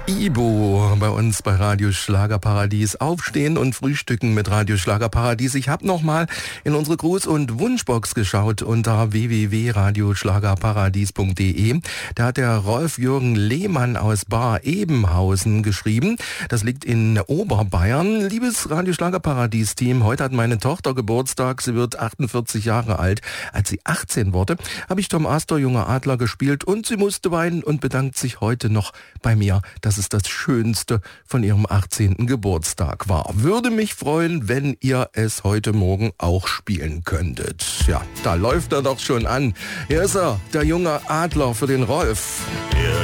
Ibo bei uns bei Radio Schlagerparadies. Aufstehen und frühstücken mit Radio Schlagerparadies. Ich habe nochmal in unsere Gruß- und Wunschbox geschaut unter www.radioschlagerparadies.de. Da hat der Rolf-Jürgen Lehmann aus Bar Ebenhausen geschrieben. Das liegt in Oberbayern. Liebes Radio Schlagerparadies-Team, heute hat meine Tochter Geburtstag. Sie wird 48 Jahre alt. Als sie 18 wurde, habe ich Tom Astor, Junger Adler, gespielt und sie musste weinen und bedankt sich heute noch bei mir, dass es das Schönste von ihrem 18. Geburtstag war. Würde mich freuen, wenn ihr es heute Morgen auch spielen könntet. Ja, da läuft er doch schon an. Hier ist er, der junge Adler für den Rolf. Er